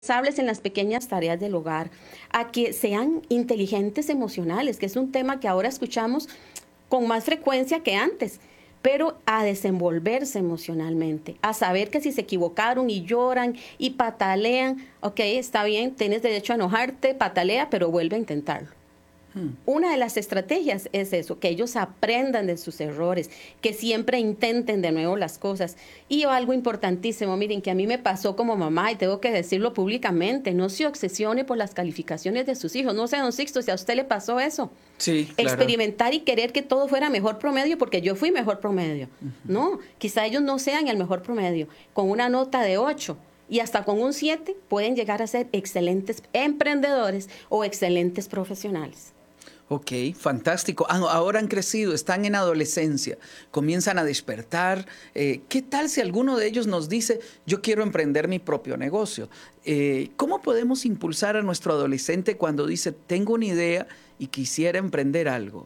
responsables en las pequeñas tareas del hogar, a que sean inteligentes emocionales, que es un tema que ahora escuchamos con más frecuencia que antes, pero a desenvolverse emocionalmente, a saber que si se equivocaron y lloran y patalean, ok, está bien, tienes derecho a enojarte, patalea, pero vuelve a intentarlo. Una de las estrategias es eso, que ellos aprendan de sus errores, que siempre intenten de nuevo las cosas. Y algo importantísimo, miren, que a mí me pasó como mamá y tengo que decirlo públicamente, no se obsesione por las calificaciones de sus hijos. No sé, don Sixto, si a usted le pasó eso. Sí, claro. Experimentar y querer que todo fuera mejor promedio porque yo fui mejor promedio. No, quizá ellos no sean el mejor promedio. Con una nota de 8 y hasta con un 7 pueden llegar a ser excelentes emprendedores o excelentes profesionales. Ok, fantástico. Ahora han crecido, están en adolescencia, comienzan a despertar. ¿Qué tal si alguno de ellos nos dice, yo quiero emprender mi propio negocio? ¿Cómo podemos impulsar a nuestro adolescente cuando dice, tengo una idea y quisiera emprender algo?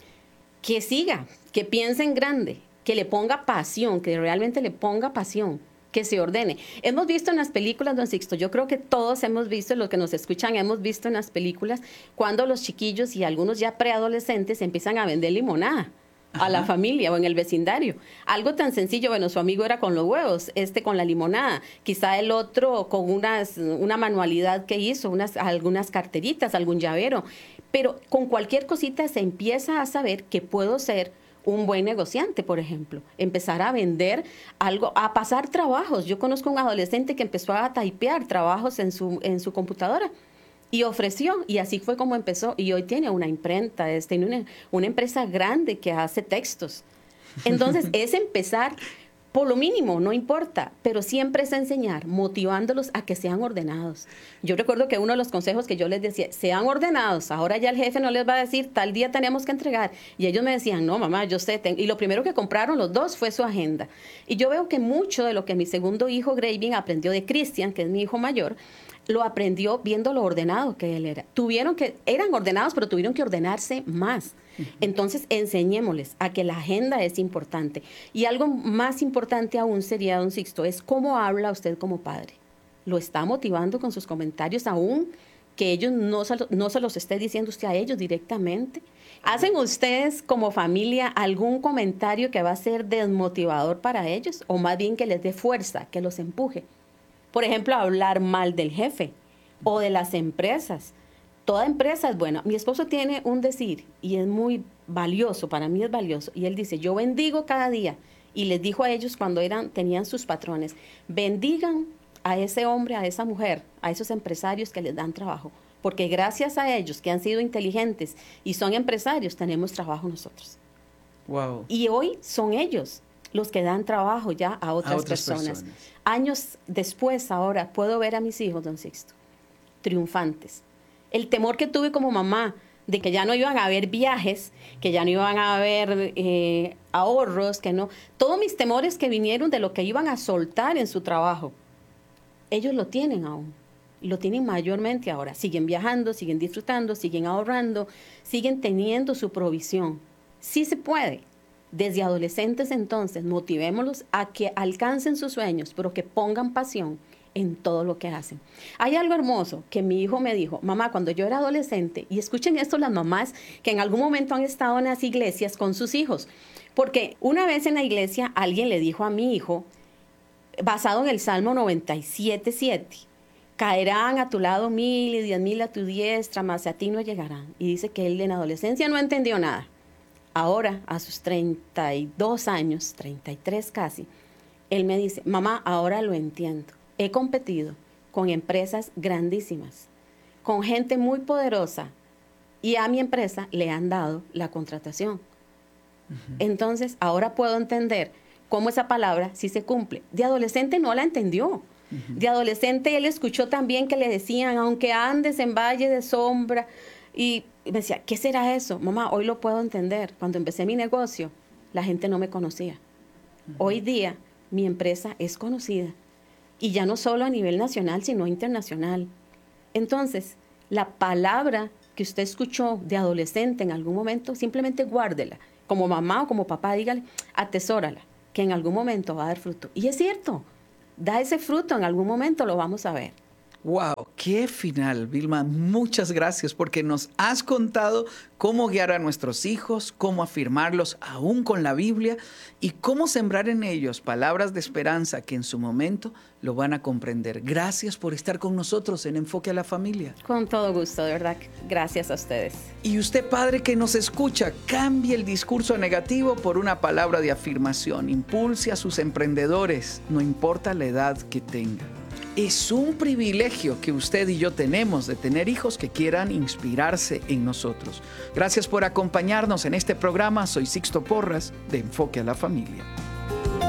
Que siga, que piense en grande, que le ponga pasión, que realmente le ponga pasión, que se ordene. Hemos visto en las películas, don Sixto, yo creo que todos hemos visto, los que nos escuchan, hemos visto en las películas cuando los chiquillos y algunos ya preadolescentes empiezan a vender limonada a la familia o en el vecindario. Algo tan sencillo, bueno, su amigo era con los huevos, con la limonada, quizá el otro con una manualidad que hizo, algunas carteritas, algún llavero, pero con cualquier cosita se empieza a saber que puedo ser un buen negociante, por ejemplo, empezar a vender algo, a pasar trabajos. Yo conozco un adolescente que empezó a typear trabajos en su computadora y ofreció, y así fue como empezó, y hoy tiene una imprenta, tiene una empresa grande que hace textos. Entonces, es empezar por lo mínimo, no importa, pero siempre es enseñar, motivándolos a que sean ordenados. Yo recuerdo que uno de los consejos que yo les decía, sean ordenados, ahora ya el jefe no les va a decir, tal día tenemos que entregar. Y ellos me decían, no, mamá, yo sé, y lo primero que compraron los dos fue su agenda. Y yo veo que mucho de lo que mi segundo hijo, Graving, aprendió de Christian, que es mi hijo mayor, lo aprendió viendo lo ordenado que él era. Eran ordenados, pero tuvieron que ordenarse más. Entonces, enseñémosles a que la agenda es importante. Y algo más importante aún sería, don Sixto, es cómo habla usted como padre. ¿Lo está motivando con sus comentarios aún que ellos no se los esté diciendo usted a ellos directamente? ¿Hacen ustedes como familia algún comentario que va a ser desmotivador para ellos? ¿O más bien que les dé fuerza, que los empuje? Por ejemplo, hablar mal del jefe o de las empresas. Toda empresa es buena. Mi esposo tiene un decir y es muy valioso, para mí es valioso. Y él dice, yo bendigo cada día. Y les dijo a ellos cuando tenían sus patrones, bendigan a ese hombre, a esa mujer, a esos empresarios que les dan trabajo. Porque gracias a ellos que han sido inteligentes y son empresarios, tenemos trabajo nosotros. Wow. Y hoy son ellos los que dan trabajo ya a otras personas. Años después, ahora, puedo ver a mis hijos, don Sixto, triunfantes. El temor que tuve como mamá de que ya no iban a haber viajes, que ya no iban a haber ahorros, que no. Todos mis temores que vinieron de lo que iban a soltar en su trabajo, ellos lo tienen aún. Lo tienen mayormente ahora. Siguen viajando, siguen disfrutando, siguen ahorrando, siguen teniendo su provisión. Sí se puede. Desde adolescentes entonces, motivémoslos a que alcancen sus sueños, pero que pongan pasión en todo lo que hacen. Hay algo hermoso que mi hijo me dijo, mamá, cuando yo era adolescente, y escuchen esto las mamás que en algún momento han estado en las iglesias con sus hijos, porque una vez en la iglesia alguien le dijo a mi hijo, basado en el Salmo 97:7, caerán a tu lado 1000 y 10,000 a tu diestra, mas a ti no llegarán. Y dice que él en adolescencia no entendió nada. Ahora, a sus 32 años, 33 casi, él me dice, mamá, ahora lo entiendo. He competido con empresas grandísimas, con gente muy poderosa, y a mi empresa le han dado la contratación. Entonces, ahora puedo entender cómo esa palabra sí se cumple. De adolescente no la entendió. De adolescente él escuchó también que le decían, aunque andes en valle de sombra, y me decía, ¿qué será eso? Mamá, hoy lo puedo entender. Cuando empecé mi negocio, la gente no me conocía. Hoy día, mi empresa es conocida. Y ya no solo a nivel nacional, sino internacional. Entonces, la palabra que usted escuchó de adolescente en algún momento, simplemente guárdela. Como mamá o como papá, dígale, atesórala, que en algún momento va a dar fruto. Y es cierto, da ese fruto, en algún momento lo vamos a ver. Wow, qué final, Vilma. Muchas gracias porque nos has contado cómo guiar a nuestros hijos, cómo afirmarlos aún con la Biblia y cómo sembrar en ellos palabras de esperanza que en su momento lo van a comprender. Gracias por estar con nosotros en Enfoque a la Familia. Con todo gusto, de verdad. Gracias a ustedes. Y usted, padre que nos escucha, cambie el discurso negativo por una palabra de afirmación. Impulse a sus emprendedores, no importa la edad que tengan. Es un privilegio que usted y yo tenemos de tener hijos que quieran inspirarse en nosotros. Gracias por acompañarnos en este programa. Soy Sixto Porras de Enfoque a la Familia.